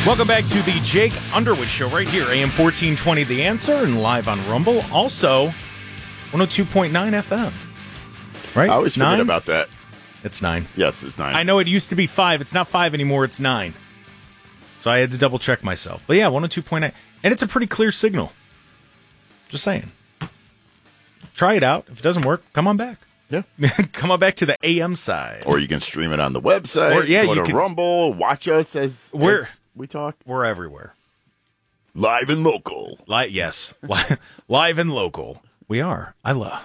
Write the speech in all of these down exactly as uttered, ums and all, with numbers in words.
Welcome back to the Jake Underwood Show right here, A M fourteen twenty The Underwood Show right here, A M fourteen twenty The Answer, and live on Rumble. Also, one oh two point nine F M. Right? I always it's forget nine? about that. It's nine. Yes, it's nine. I know it used to be five. It's not five anymore. It's nine. So I had to double check myself. But yeah, one oh two point nine. And it's a pretty clear signal. Just saying. Try it out. If it doesn't work, come on back. Yeah. Come on back to the A M side. Or you can stream it on the website. Or, yeah, go you to can- Rumble. Watch us as, We're- as we talk. We're everywhere. Live and local. Li- yes. Li- Live and local. We are. I love.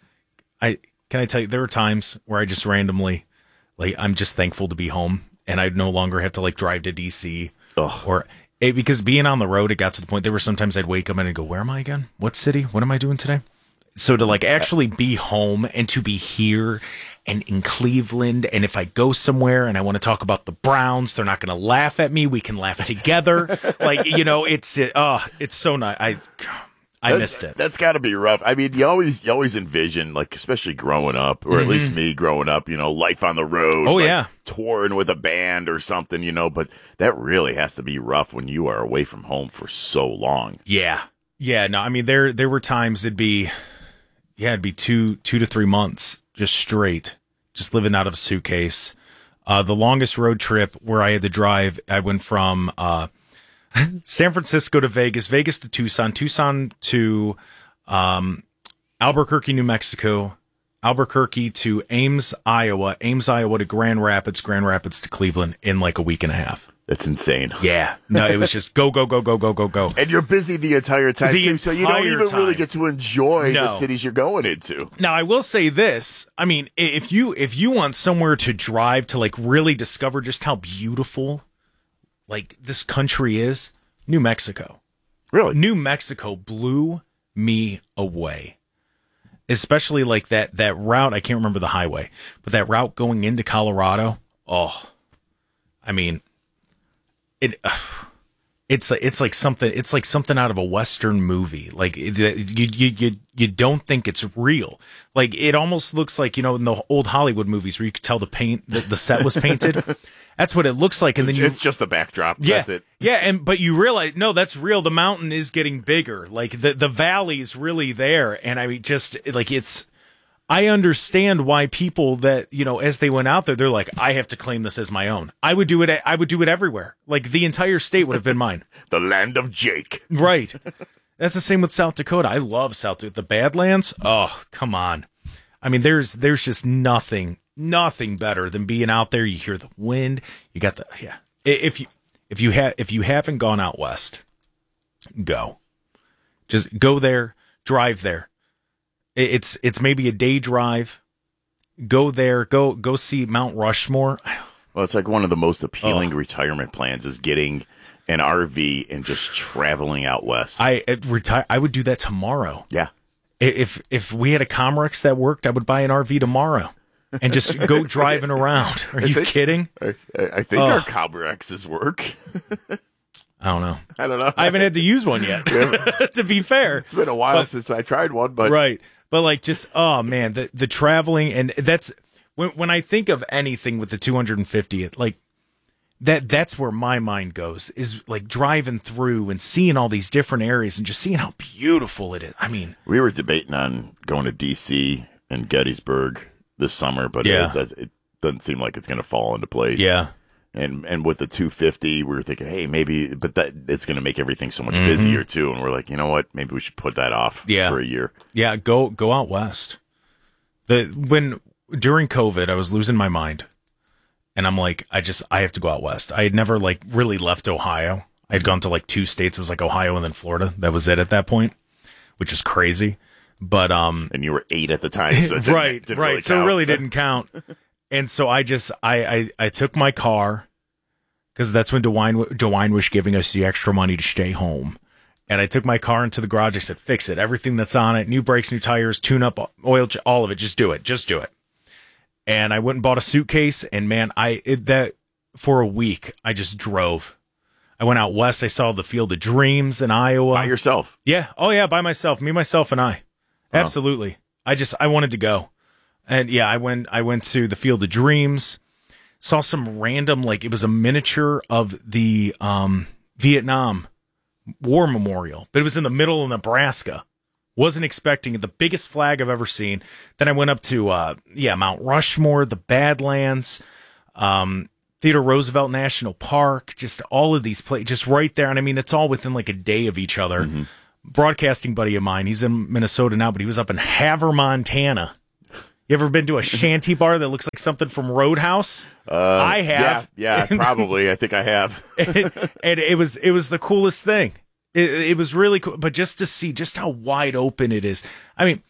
I Can I tell you, there are times where I just randomly, like, I'm just thankful to be home, and I no longer have to, like, drive to D C Ugh. or it, because being on the road, it got to the point there were sometimes I'd wake up and I'd go, where am I again? What city? What am I doing today? So to, like, actually be home and to be here and in Cleveland, and if I go somewhere and I want to talk about the Browns, they're not going to laugh at me. We can laugh together. Like, you know, it's uh, it's so nice. I I That's- missed it. That's got to be rough. I mean, you always you always envision, like, especially growing up, or at least me growing up, you know, life on the road. Mm-hmm. Oh, like, yeah. touring with a band or something, you know. But that really has to be rough when you are away from home for so long. Yeah, yeah. No, I mean there there were times it'd be, yeah, it'd be two two to three months just straight, just living out of a suitcase. Uh, the longest road trip where I had to drive, I went from uh, San Francisco to Vegas, Vegas to Tucson, Tucson to um, Albuquerque, New Mexico, Albuquerque to Ames, Iowa, Ames, Iowa to Grand Rapids, Grand Rapids to Cleveland in like a week and a half. That's insane. Yeah, no, it was just go, go, go, go, go, go, go. And you're busy the entire time, The too, so you don't entire even really time. get to enjoy the No. cities you're going into. Now, I will say this. I mean, i- if you if you want somewhere to drive to like really discover just how beautiful like this country is, New Mexico. Really? New Mexico blew me away. Especially like that that route, I can't remember the highway, but that route going into Colorado. Oh. I mean, it It's it's like something. It's like something out of a Western movie. Like it, you you you you don't think it's real. Like it almost looks like, you know, in the old Hollywood movies where you could tell the paint the, the set was painted. That's what it looks like. And then you It's just a backdrop. yeah That's it. yeah and but you realize no, that's real. The mountain is getting bigger. Like the the valley's really there. And I mean, just like it's. I understand why people that, you know, as they went out there, they're like, I have to claim this as my own. I would do it. I would do it everywhere. Like the entire state would have been mine. The land of Jake. Right. That's the same with South Dakota. I love South Dakota. The Badlands. Oh, come on. I mean, there's there's just nothing, nothing better than being out there. You hear the wind. You got the yeah. If you if you have if you haven't gone out west, go. Just go there. Drive there. It's it's maybe a day drive. Go there. Go go see Mount Rushmore. Well, it's like one of the most appealing Oh. retirement plans is getting an R V and just traveling out west. I retire. I would do that tomorrow. yeah. If if we had a Comrex that worked, I would buy an R V tomorrow and just go driving around. Are you think- kidding? I, I think Oh. our Cobrexes work. I don't know. I don't know. I haven't had to use one yet. To be fair, It's been a while But- since I tried one, but right? But like, just oh man, the the traveling and that's when when I think of anything with the two hundred fifty, it, like that that's where my mind goes is like driving through and seeing all these different areas and just seeing how beautiful it is. I mean, we were debating on going to D C and Gettysburg this summer, but Yeah. it, does, it doesn't seem like it's going to fall into place. yeah. And and with the two fifty, we were thinking, hey, maybe, but that it's going to make everything so much Mhm. busier too. And we're like, you know what? Maybe we should put that off Yeah. for a year. Yeah, go go out west. The when during COVID, I was losing my mind, and I'm like, I just I have to go out west. I had never like really left Ohio. I had gone to like two states. It was like Ohio and then Florida. That was it at that point, which is crazy. But um, And you were eight at the time, so it didn't, right, didn't right. Really so it count. really didn't count. And so I just I I, I took my car because that's when DeWine DeWine was giving us the extra money to stay home. And I took my car into the garage. I said, fix it. Everything that's on it, new brakes, new tires, tune up, oil, ch- all of it. Just do it. Just do it. And I went and bought a suitcase. And man, I it, that for a week, I just drove. I went out west. I saw the Field of Dreams in Iowa. By yourself. Yeah. Oh, yeah. By myself. Me, myself, and I. Wow. Absolutely. I just, I wanted to go. And yeah, I went, I went to the Field of Dreams, saw some random, like it was a miniature of the um, Vietnam War Memorial, but it was in the middle of Nebraska. Wasn't expecting it. The biggest flag I've ever seen. Then I went up to, uh, yeah, Mount Rushmore, the Badlands, um, Theodore Roosevelt National Park, just all of these places, just right there. And I mean, it's all within like a day of each other. Mm-hmm. Broadcasting buddy of mine, he's in Minnesota now, but he was up in Havre, Montana. You ever been to a shanty bar that looks like something from Roadhouse? Uh, I have. Yeah, yeah probably. I think I have. and, and it was it was the coolest thing. It, it was really cool, but just to see just how wide open it is. I mean,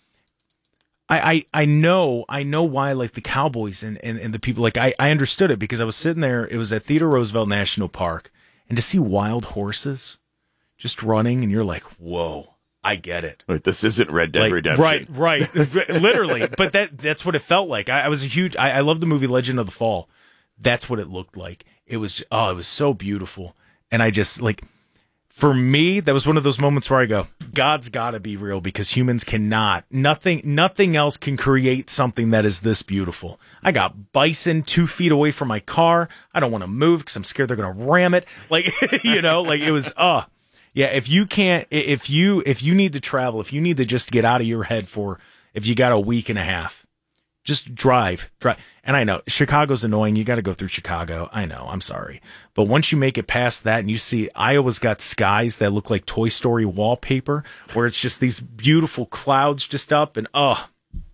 I I, I know I know why like the Cowboys and, and, and the people like I, I understood it because I was sitting there. It was at Theodore Roosevelt National Park, and to see wild horses just running, and you're like, whoa. I get it. Wait, this isn't Red Dead like, Redemption. Right, right. Literally. But that that's what it felt like. I, I was a huge, I, I love the movie Legend of the Fall. That's what it looked like. It was, oh, it was so beautiful. And I just, like, for me, that was one of those moments where I go, God's got to be real because humans cannot, nothing, nothing else can create something that is this beautiful. I got bison two feet away from my car. I don't want to move because I'm scared they're going to ram it. Like, you know, like it was, uh yeah, if you can't, if you if you need to travel, if you need to just get out of your head for, if you got a week and a half, just drive, drive. And I know Chicago's annoying. You got to go through Chicago. I know. I'm sorry, but once you make it past that, and you see Iowa's got skies that look like Toy Story wallpaper, where it's just these beautiful clouds just up, and oh,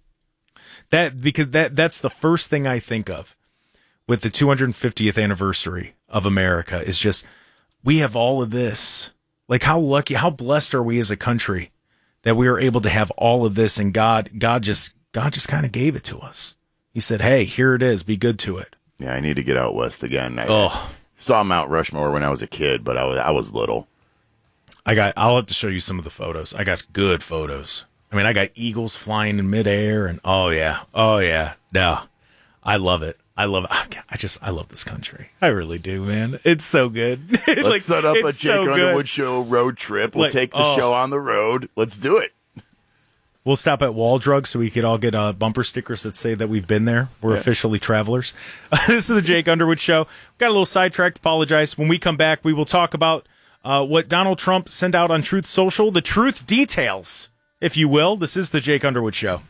that because that that's the first thing I think of with the two hundred fiftieth anniversary of America is just we have all of this. Like how lucky, how blessed are we as a country that we are able to have all of this, and God, God just, God just kind of gave it to us. He said, "Hey, here it is. Be good to it." Yeah, I need to get out west again. I oh, saw Mount Rushmore when I was a kid, but I was I was little. I got. I'll have to show you some of the photos. I got good photos. I mean, I got eagles flying in midair, and oh yeah, oh yeah, no, I love it. I love it. I just, I love this country. I really do, man. It's so good. Let's like, set up a Jake so Underwood Show road trip. We'll like, take the oh. show on the road. Let's do it. We'll stop at Wall Drug so we could all get uh, bumper stickers that say that we've been there. We're yeah. officially travelers. This is the Jake Underwood Show. Got a little sidetracked. Apologize. When we come back, we will talk about uh, what Donald Trump sent out on Truth Social, the truth details, if you will. This is the Jake Underwood Show.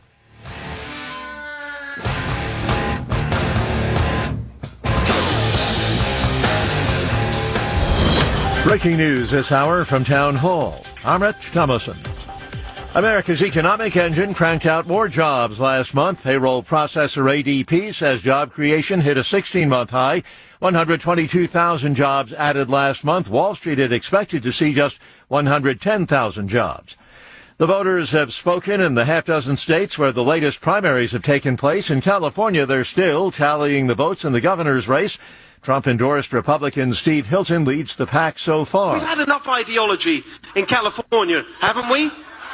Breaking news this hour from Town Hall. I'm Rich Thomason. America's economic engine cranked out more jobs last month. Payroll processor A D P says job creation hit a sixteen-month high. one hundred twenty-two thousand jobs added last month. Wall Street had expected to see just one hundred ten thousand jobs. The voters have spoken in the half dozen states where the latest primaries have taken place. In California, they're still tallying the votes in the governor's race. Trump-endorsed Republican Steve Hilton leads the pack so far. We've had enough ideology in California, haven't we?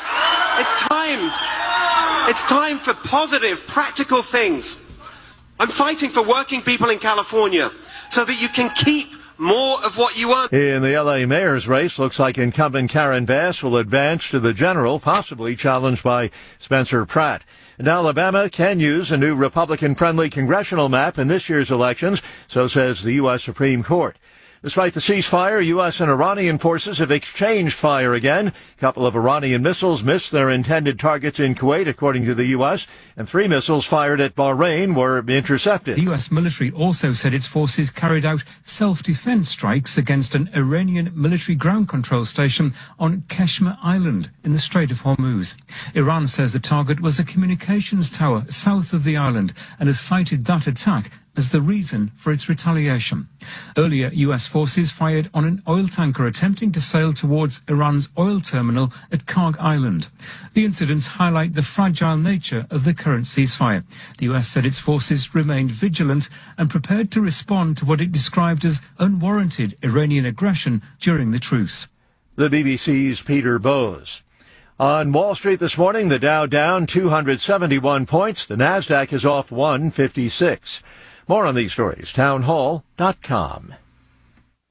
It's time. It's time for positive, practical things. I'm fighting for working people in California so that you can keep more of what you earn. In the L A mayor's race, looks like incumbent Karen Bass will advance to the general, possibly challenged by Spencer Pratt. And Alabama can use a new Republican-friendly congressional map in this year's elections, so says the U S Supreme Court. Despite the ceasefire, U S and Iranian forces have exchanged fire again. A couple of Iranian missiles missed their intended targets in Kuwait, according to the U S, and three missiles fired at Bahrain were intercepted. The U S military also said its forces carried out self-defense strikes against an Iranian military ground control station on Keshmer Island in the Strait of Hormuz. Iran says the target was a communications tower south of the island and has cited that attack as the reason for its retaliation. Earlier, U S forces fired on an oil tanker attempting to sail towards Iran's oil terminal at Karg Island. The incidents highlight the fragile nature of the current ceasefire. The U S said its forces remained vigilant and prepared to respond to what it described as unwarranted Iranian aggression during the truce. The B B C's Peter Bowes. On Wall Street this morning, the Dow down two hundred seventy-one points. The Nasdaq is off one fifty-six. More on these stories, townhall dot com.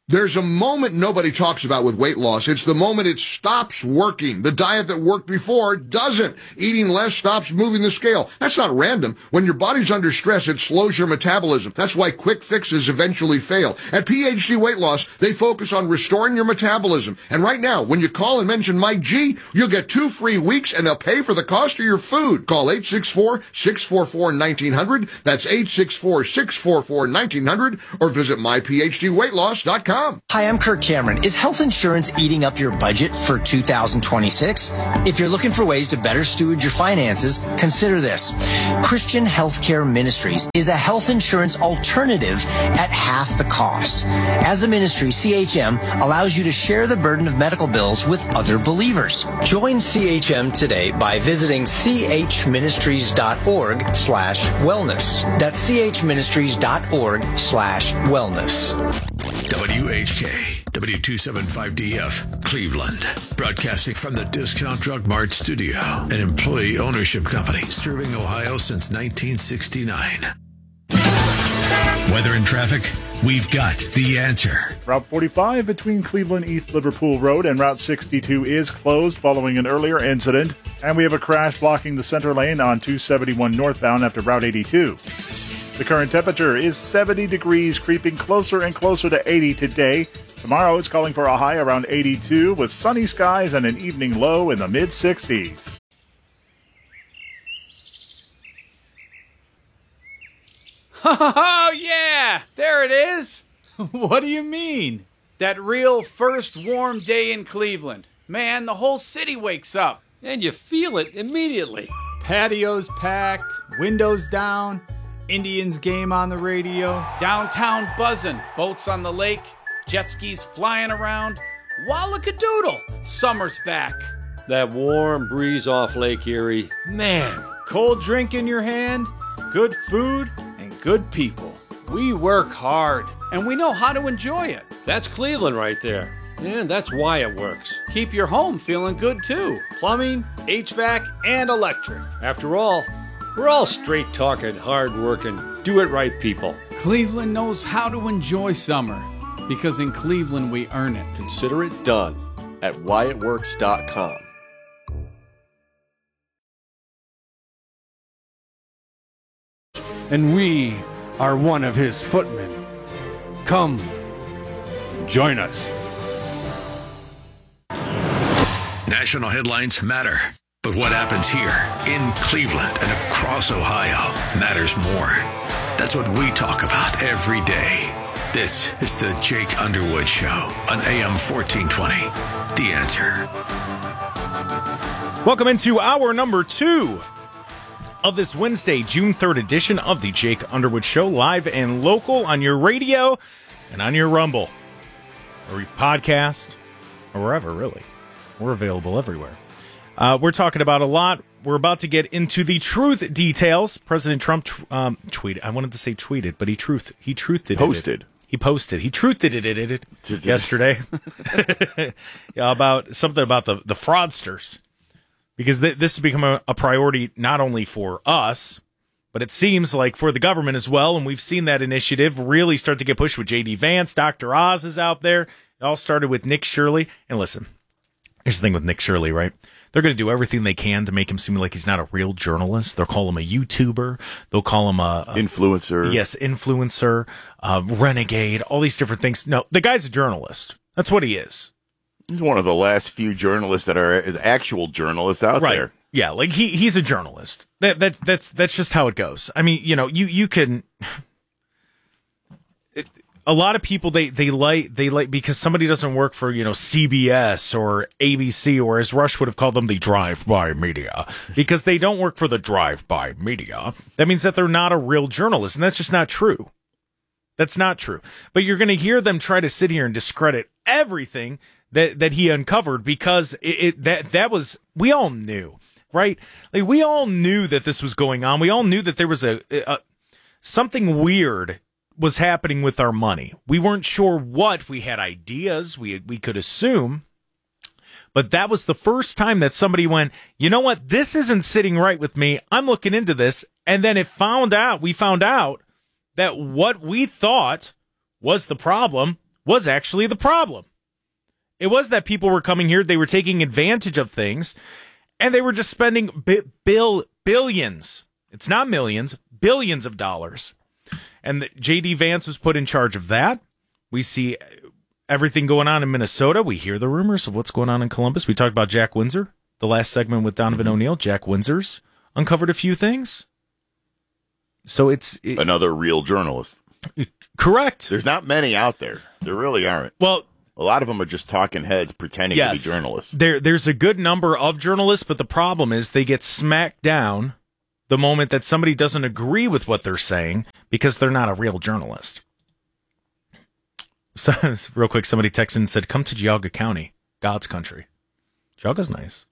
There's a moment nobody talks about with weight loss. It's the moment it stops working. The diet that worked before doesn't. Eating less stops moving the scale. That's not random. When your body's under stress, it slows your metabolism. That's why quick fixes eventually fail. At P H D Weight Loss, they focus on restoring your metabolism. And right now, when you call and mention Mike G, you'll get two free weeks and they'll pay for the cost of your food. Call eight six four, six four four, one nine zero zero. That's eight six four, six four four, one nine zero zero. Or visit my p h d weight loss dot com. Hi, I'm Kirk Cameron. Is health insurance eating up your budget for two thousand twenty-six? If you're looking for ways to better steward your finances, consider this. Christian Healthcare Ministries is a health insurance alternative at half the cost. As a ministry, C H M allows you to share the burden of medical bills with other believers. Join C H M today by visiting c h ministries dot org slash wellness. That's c h ministries dot org slash wellness. W H K, W two seventy-five D F, Cleveland. Broadcasting from the Discount Drug Mart studio, an employee ownership company serving Ohio since nineteen sixty-nine. Weather and traffic, we've got the answer. Route forty-five between Cleveland East Liverpool Road and Route sixty-two is closed following an earlier incident. And we have a crash blocking the center lane on two seventy-one northbound after Route eighty-two. The current temperature is seventy degrees, creeping closer and closer to eighty today. Tomorrow it's calling for a high around eighty-two with sunny skies and an evening low in the mid-sixties. Oh, yeah! There it is! What do you mean? That real first warm day in Cleveland. Man, the whole city wakes up. And you feel it immediately. Patios packed, windows down, Indians game on the radio. Downtown buzzing, boats on the lake, jet skis flying around. Wallakadoodle, summer's back. That warm breeze off Lake Erie. Man, cold drink in your hand, good food, and good people. We work hard, and we know how to enjoy it. That's Cleveland right there. And that's why it works. Keep your home feeling good, too. Plumbing, H V A C, and electric. After all, we're all straight-talking, hard-working, do-it-right people. Cleveland knows how to enjoy summer, because in Cleveland we earn it. Consider it done at why it works dot com. And we are one of his footmen. Come, join us. National headlines matter, but what happens here in Cleveland and across Ohio matters more. That's what we talk about every day. This is the Jake Underwood Show on A M fourteen twenty. The Answer. Welcome into hour number two of this Wednesday, June third edition of the Jake Underwood Show, live and local on your radio and on your Rumble, or your podcast, or wherever, really. We're available everywhere. Uh, we're talking about a lot. We're about to get into the truth details. President Trump um, tweeted. I wanted to say tweeted, but he truth he truthed it. Posted. It. He posted. He truthed it, it, it, it yesterday. Yeah, about something about the, the fraudsters. Because th- this has become a, a priority not only for us, but it seems like for the government as well. And we've seen that initiative really start to get pushed with J D Vance. Doctor Oz is out there. It all started with Nick Shirley. And listen, here's the thing with Nick Shirley, right? They're going to do everything they can to make him seem like he's not a real journalist. They'll call him a YouTuber. They'll call him a... a influencer. Yes, influencer, uh, renegade, all these different things. No, the guy's a journalist. That's what he is. He's one of the last few journalists that are actual journalists out right. there. Yeah, like he he's a journalist. That that that's that's just how it goes. I mean, you know, you you can... It, a lot of people, they, they like, they like, because somebody doesn't work for, you know, C B S or A B C, or as Rush would have called them, the drive-by media, because they don't work for the drive-by media. That means that they're not a real journalist, and that's just not true. That's not true. But you're going to hear them try to sit here and discredit everything that, that he uncovered, because it, it that, that was, we all knew, right? Like, we all knew that this was going on. We all knew that there was a, a something weird was happening with our money. We weren't sure what. We had ideas. We we could assume. But that was the first time that somebody went, you know what? This isn't sitting right with me. I'm looking into this. And then it found out, we found out that what we thought was the problem was actually the problem. It was that people were coming here, they were taking advantage of things, and they were just spending bi- bill billions. It's not millions, billions of dollars. And the, J D Vance was put in charge of that. We see everything going on in Minnesota. We hear the rumors of what's going on in Columbus. We talked about Jack Windsor, the last segment with Donovan O'Neill. Jack Windsor's uncovered a few things. So it's... It, Another real journalist. Correct. There's not many out there. There really aren't. Well... A lot of them are just talking heads pretending yes, to be journalists. There, there's a good number of journalists, but the problem is they get smacked down the moment that somebody doesn't agree with what they're saying because they're not a real journalist. So, real quick, somebody texted and said, come to Geauga County, God's country. Geauga's nice.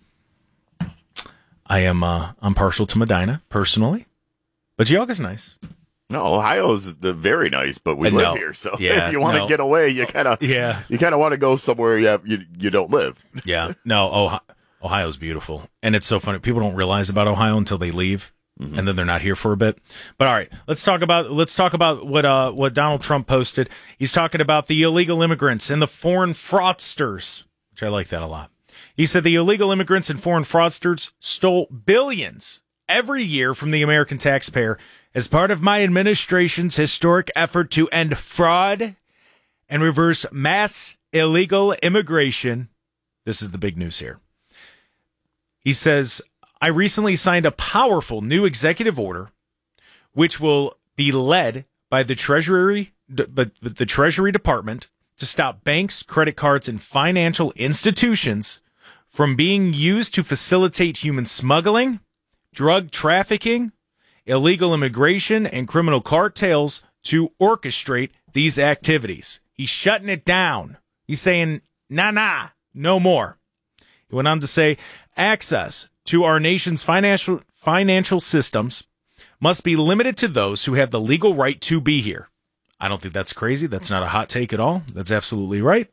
I am uh, I'm partial to Medina, personally, but Geauga's nice. No, Ohio's the very nice, but we Uh, live no. here, so Yeah, if you want to no. get away, you kind of Yeah. you kind of want to go somewhere you, have, you you don't live. Yeah, no, Ohio, Ohio's beautiful, and it's so funny. People don't realize about Ohio until they leave, mm-hmm. and then they're not here for a bit. But all right, let's talk about let's talk about what uh what Donald Trump posted. He's talking about the illegal immigrants and the foreign fraudsters, which I like that a lot. He said the illegal immigrants and foreign fraudsters stole billions every year from the American taxpayer as part of my administration's historic effort to end fraud and reverse mass illegal immigration. This is the big news here. He says, I recently signed a powerful new executive order, which will be led by the Treasury, but the Treasury Department to stop banks, credit cards, and financial institutions from being used to facilitate human smuggling, drug trafficking, illegal immigration, and criminal cartels to orchestrate these activities. He's shutting it down. He's saying, nah, nah, no more. He went on to say, access to our nation's financial financial systems must be limited to those who have the legal right to be here. I don't think that's crazy. That's not a hot take at all. That's absolutely right.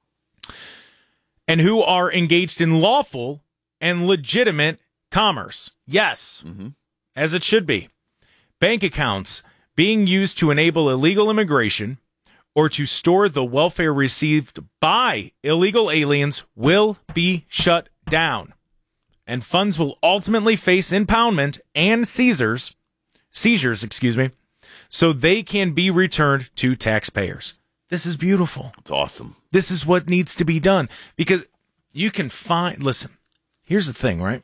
And who are engaged in lawful and legitimate commerce. Yes. Mm-hmm. As it should be. Bank accounts being used to enable illegal immigration or to store the welfare received by illegal aliens will be shut down. And funds will ultimately face impoundment and seizures, seizures, excuse me, so they can be returned to taxpayers. This is beautiful. It's awesome. This is what needs to be done because you can find, listen, here's the thing, right?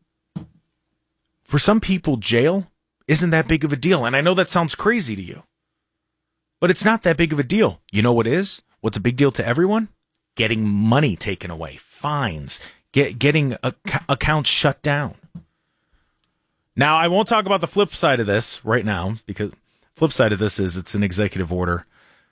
For some people, jail isn't that big of a deal. And I know that sounds crazy to you, but it's not that big of a deal. You know what is? What's a big deal to everyone? Getting money taken away, fines, get, getting ac- accounts shut down. Now, I won't talk about the flip side of this right now because flip side of this is it's an executive order.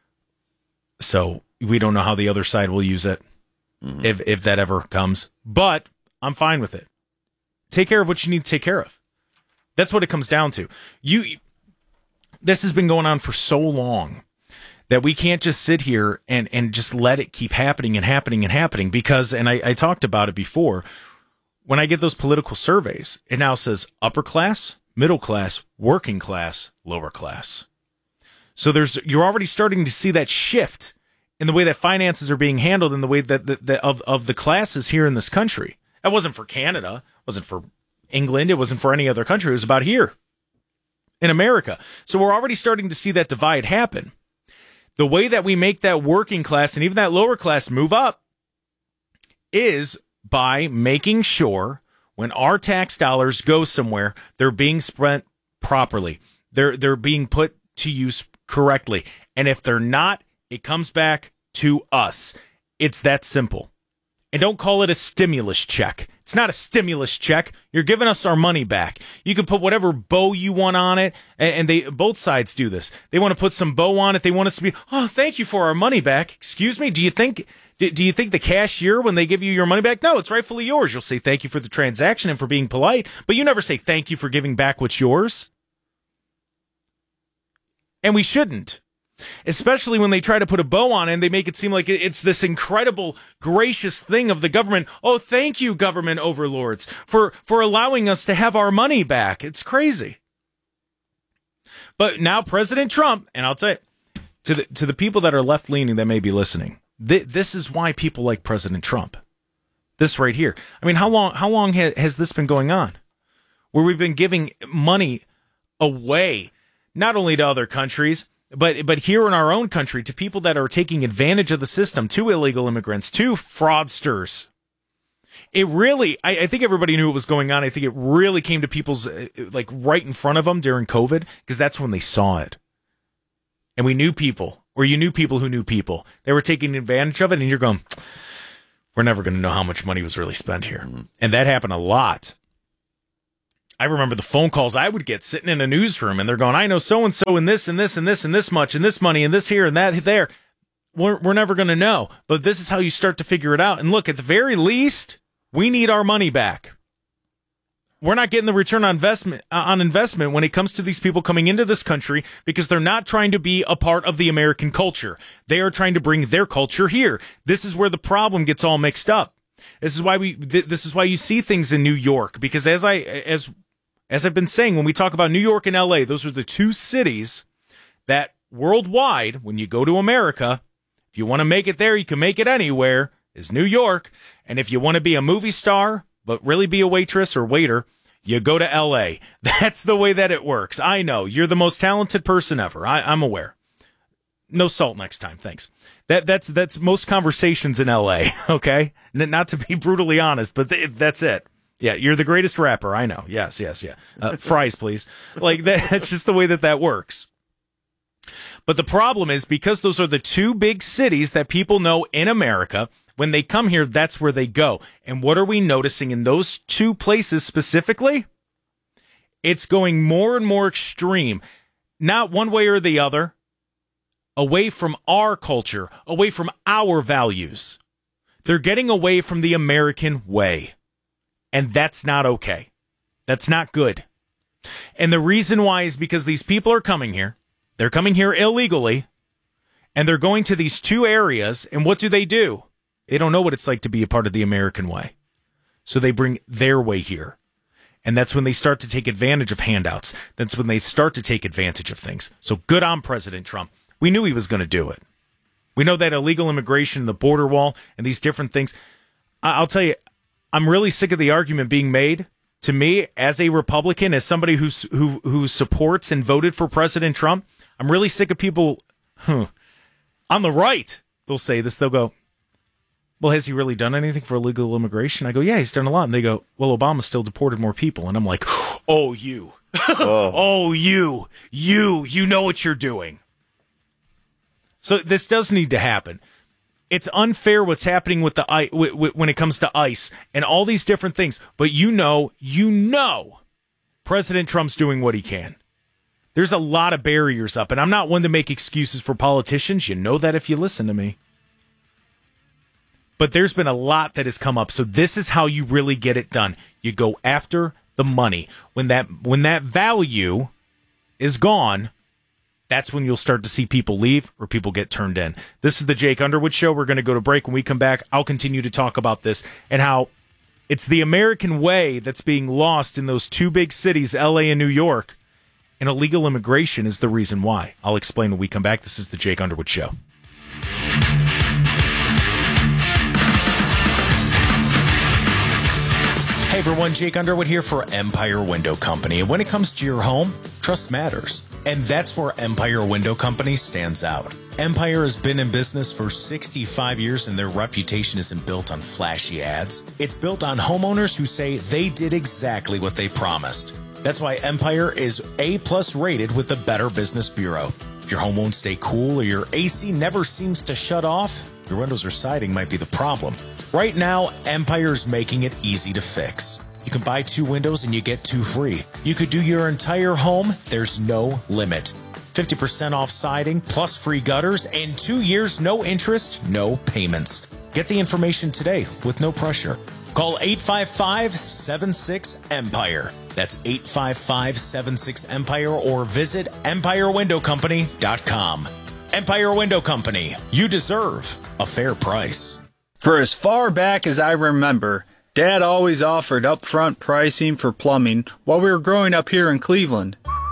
So we don't know how the other side will use it mm-hmm. if, if that ever comes, but I'm fine with it. Take care of what you need to take care of. That's what it comes down to. You, this has been going on for so long that we can't just sit here and, and just let it keep happening and happening and happening because, and I, I talked about it before, when I get those political surveys, it now says upper class, middle class, working class, lower class. So there's you're already starting to see that shift in the way that finances are being handled in the way that, that, that of, of the classes here in this country. That wasn't for Canada, wasn't for England, it wasn't for any other country, it was about here in America. So we're already starting to see that divide happen. The way that we make that working class and even that lower class move up is by making sure when our tax dollars go somewhere, they're being spent properly. They're they're being put to use correctly. And if they're not, it comes back to us. It's that simple. And don't call it a stimulus check. It's not a stimulus check. You're giving us our money back. You can put whatever bow you want on it, and they both sides do this. They want to put some bow on it. They want us to be, oh, thank you for our money back. Excuse me, do you think do, do you think the cashier, when they give you your money back? No, it's rightfully yours. You'll say thank you for the transaction and for being polite, but you never say thank you for giving back what's yours. And we shouldn't. Especially when they try to put a bow on it and they make it seem like it's this incredible, gracious thing of the government. Oh, thank you, government overlords, for, for allowing us to have our money back. It's crazy. But now President Trump, and I'll tell you, to the to the people that are left leaning that may be listening, th- this is why people like President Trump. This right here. I mean, how long how long ha- has this been going on? Where we've been giving money away, not only to other countries, but but here in our own country, to people that are taking advantage of the system, to illegal immigrants, to fraudsters. It really, I, I think everybody knew what was going on. I think it really came to people's, uh, like, right in front of them during COVID, because that's when they saw it. And we knew people, or you knew people who knew people. They were taking advantage of it, and you're going, we're never going to know how much money was really spent here. Mm-hmm. And that happened a lot. I remember the phone calls I would get sitting in a newsroom, and they're going, I know so-and-so and this and this and this and this much and this money and this here and that there. We're, we're never going to know. But this is how you start to figure it out. And look, at the very least, we need our money back. We're not getting the return on investment uh, on investment when it comes to these people coming into this country, because they're not trying to be a part of the American culture. They are trying to bring their culture here. This is where the problem gets all mixed up. This is why we. Th- this is why you see things in New York, because as I as as I've been saying, when we talk about New York and L A, those are the two cities that worldwide, when you go to America, if you want to make it there, you can make it anywhere, is New York. And if you want to be a movie star, but really be a waitress or waiter, you go to L A. That's the way that it works. I know. You're the most talented person ever. I, I'm aware. No salt next time, thanks. That That's that's most conversations in L A, okay? N- not to be brutally honest, but th- that's it. Yeah, you're the greatest rapper. I know. Yes, yes, yeah. Uh, fries, please. Like, that, that's just the way that that works. But the problem is, because those are the two big cities that people know in America, when they come here, that's where they go. And what are we noticing in those two places specifically? It's going more and more extreme, not one way or the other, away from our culture, away from our values. They're getting away from the American way. And that's not okay. That's not good. And the reason why is because these people are coming here. They're coming here illegally. And they're going to these two areas. And what do they do? They don't know what it's like to be a part of the American way. So they bring their way here. And that's when they start to take advantage of handouts. That's when they start to take advantage of things. So good on President Trump. We knew he was going to do it. We know that illegal immigration, the border wall, and these different things. I'll tell you, I'm really sick of the argument being made to me as a Republican, as somebody who's, who who supports and voted for President Trump. I'm really sick of people huh, on the right. They'll say this. They'll go, well, has he really done anything for illegal immigration? I go, yeah, he's done a lot. And they go, well, Obama still deported more people. And I'm like, oh, you. oh. oh, you. You. You know what you're doing. So this does need to happen. It's unfair what's happening with the I w- w- when it comes to ICE and all these different things. But you know, you know, President Trump's doing what he can. There's a lot of barriers up, and I'm not one to make excuses for politicians. You know that if you listen to me. But there's been a lot that has come up. So this is how you really get it done. You go after the money. When that when that value is gone, that's when you'll start to see people leave or people get turned in. This is the Jake Underwood Show. We're going to go to break. When we come back, I'll continue to talk about this and how it's the American way that's being lost in those two big cities, L A and New York, and illegal immigration is the reason why. I'll explain when we come back. This is the Jake Underwood Show. Hey everyone, Jake Underwood here for Empire Window Company. And when it comes to your home, trust matters. And that's where Empire Window Company stands out. Empire has been in business for sixty-five years and their reputation isn't built on flashy ads. It's built on homeowners who say they did exactly what they promised. That's why Empire is A-plus rated with the Better Business Bureau. If your home won't stay cool or your A C never seems to shut off, your windows or siding might be the problem. Right now, Empire's making it easy to fix. You can buy two windows and you get two free. You could do your entire home, there's no limit. fifty percent off siding, plus free gutters, and two years, no interest, no payments. Get the information today with no pressure. Call eight five five, seven six, EMPIRE. That's eight five five, seven six, EMPIRE or visit empire window company dot com. Empire Window Company. You deserve a fair price. For as far back as I remember, Dad always offered upfront pricing for plumbing while we were growing up here in Cleveland.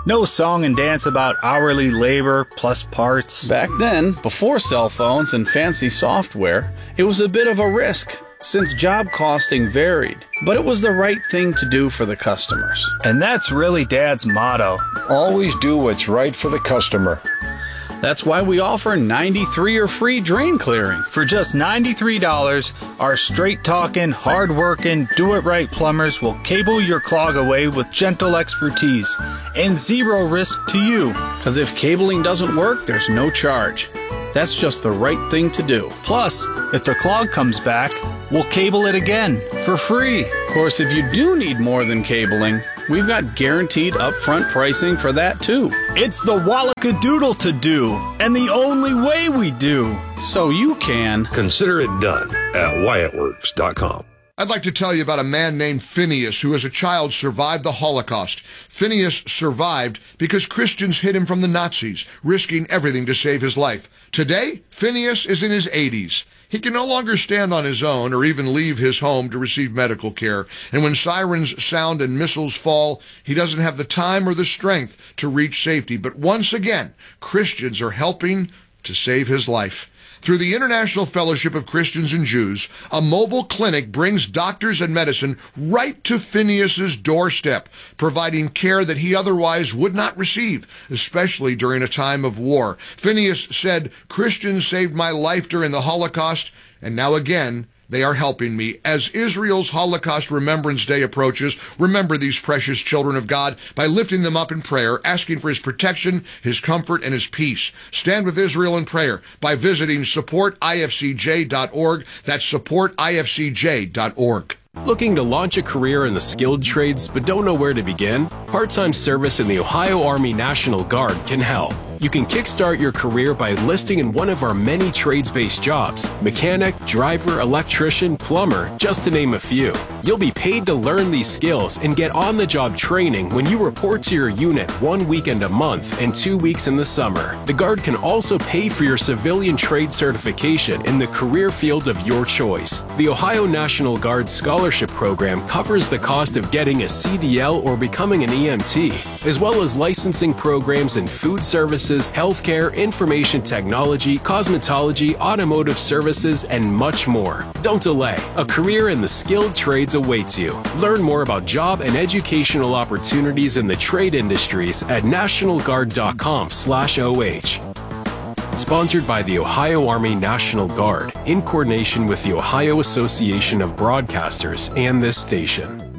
No song and dance about hourly labor plus parts. Back then, before cell phones and fancy software, it was a bit of a risk, since job costing varied. But it was the right thing to do for the customers. And that's really Dad's motto. Always do what's right for the customer. That's why we offer ninety-three or free drain clearing. For just ninety-three dollars, our straight-talking, hard-working, do-it-right plumbers will cable your clog away with gentle expertise and zero risk to you. Because if cabling doesn't work, there's no charge. That's just the right thing to do. Plus, if the clog comes back, we'll cable it again for free. Of course, if you do need more than cabling, we've got guaranteed upfront pricing for that too. It's the Wallackadoodle to do, and the only way we do. So you can consider it done at Wyatt Works dot com. I'd like to tell you about a man named Phineas who as a child survived the Holocaust. Phineas survived because Christians hid him from the Nazis, risking everything to save his life. Today, Phineas is in his eighties. He can no longer stand on his own or even leave his home to receive medical care. And when sirens sound and missiles fall, he doesn't have the time or the strength to reach safety. But once again, Christians are helping to save his life. Through the International Fellowship of Christians and Jews, a mobile clinic brings doctors and medicine right to Phineas's doorstep, providing care that he otherwise would not receive, especially during a time of war. Phineas said, "Christians saved my life during the Holocaust, and now again, they are helping me." As Israel's Holocaust Remembrance Day approaches, remember these precious children of God by lifting them up in prayer, asking for his protection, his comfort, and his peace. Stand with Israel in prayer by visiting support I F C J dot org. That's support I F C J dot org. Looking to launch a career in the skilled trades but don't know where to begin? Part-time service in the Ohio Army National Guard can help. You can kickstart your career by enlisting in one of our many trades-based jobs: mechanic, driver, electrician, plumber, just to name a few. You'll be paid to learn these skills and get on-the-job training when you report to your unit one weekend a month and two weeks in the summer. The Guard can also pay for your civilian trade certification in the career field of your choice. The Ohio National Guard Scholarship Program covers the cost of getting a C D L or becoming an E M T, as well as licensing programs in food services, healthcare, information technology, cosmetology, automotive services, and much more. Don't delay. A career in the skilled trades awaits you. Learn more about job and educational opportunities in the trade industries at national guard dot com slash O H. Sponsored by the Ohio Army National Guard in coordination with the Ohio Association of Broadcasters and this station.